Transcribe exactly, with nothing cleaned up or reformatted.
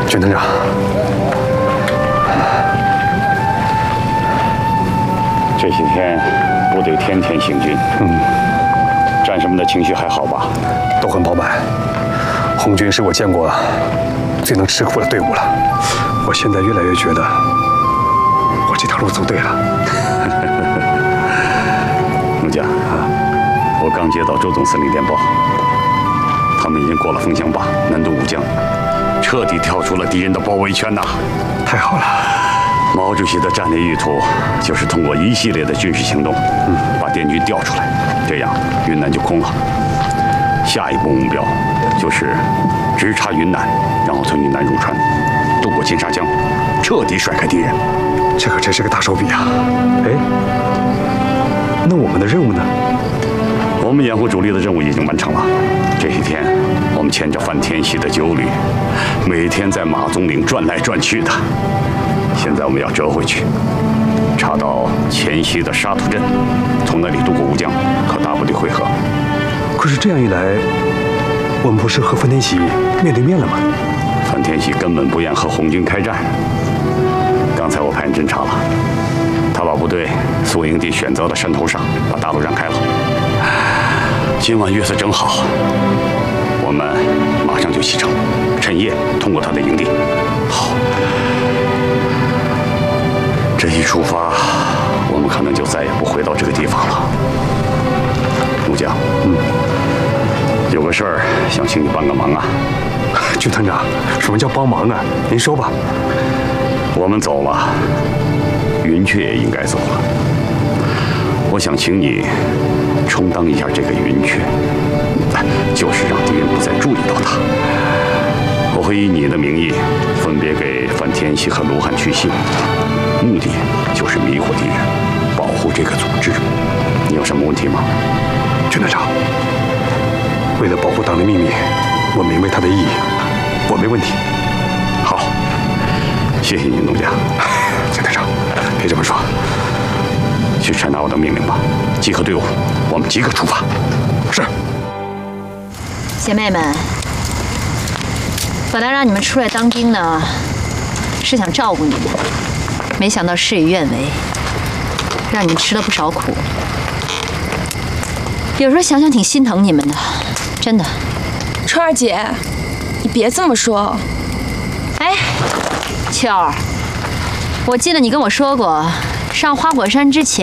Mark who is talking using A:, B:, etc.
A: 军团长，
B: 这些天部队天天行军，
A: 嗯，
B: 战士们的情绪还好吧？
A: 都很饱满。红军是我见过最能吃苦的队伍了。我现在越来越觉得，我这条路走对了。
B: 木匠啊，我刚接到周总司令电报，他们已经过了凤翔坝，南渡乌江，彻底跳出了敌人的包围圈呐！
A: 太好了。
B: 毛主席的战略意图就是通过一系列的军事行动，嗯，把滇军调出来，这样云南就空了。下一步目标就是直插云南，然后从云南入川，渡过金沙江，彻底甩开敌人。
A: 这可真是个大手笔啊！哎，那我们的任务呢？
B: 我们掩护主力的任务已经完成了。这些天，我们牵着范天喜的九旅，每天在马宗岭转来转去的。 现在我们要折回去，插到黔西的沙土镇，从那里渡过乌江，和大部队会合。
A: 可是这样一来，我们不是和范天喜面对面了吗？
B: 范天喜根本不愿和红军开战。刚才我派人侦查了，他把部队宿营地选择了山头上，把大路让开了。今晚月色正好，我们马上就启程，趁夜通过他的营地。好。 这一出发，我们可能就再也不回到这个地方了。木匠，嗯，有个事儿想请你帮个忙啊。
A: 军团长，什么叫帮忙啊？您说吧。
B: 我们走了，云雀也应该走了。我想请你充当一下这个云雀，就是让敌人不再注意到他。我会以你的名义，分别给范天喜和卢汉去信。 目的就是迷惑敌人，保护这个组织。你有什么问题吗，
A: 军团长？为了保护党的秘密，我明白它的意义，我没问题。
B: 好，谢谢你，农家。
A: 军团长，别这么说。
B: 去传达我的命令吧，集合队伍，我们即刻出发。
A: 是。
C: 姐妹们，本来让你们出来当兵呢，是想照顾你们。 没想到事与愿违，让你们吃了不少苦。有时候想想挺心疼你们的，真的。
D: 春儿姐，你别这么说。
C: 哎，秋儿，我记得你跟我说过，上花果山之前。